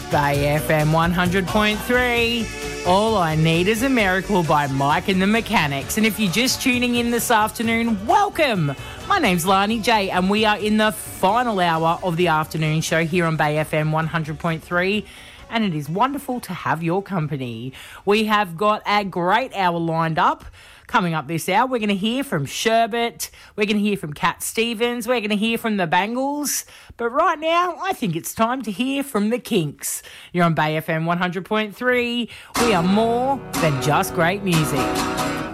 Bay FM 100.3. All I Need Is a Miracle by Mike and the Mechanics. And if you're just tuning in this afternoon, welcome. My name's Lani J, and we are in the final hour of the afternoon show here on Bay FM 100.3. And it is wonderful to have your company. We have got a great hour lined up. Coming up this hour, we're going to hear from Sherbet, we're going to hear from Cat Stevens, we're going to hear from the Bangles. But right now, I think it's time to hear from the Kinks. You're on Bay FM 100.3. We are more than just great music.